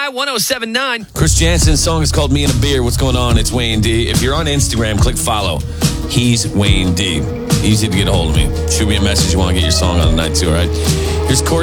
KFI 1079. Chris Jansen's song is called Me and a Beer. What's going on? It's Wayne D. If you're on Instagram, click follow. He's Wayne D. Easy to get a hold of me. Shoot me a message. You want to get your song on the night too, all right? Here's Corey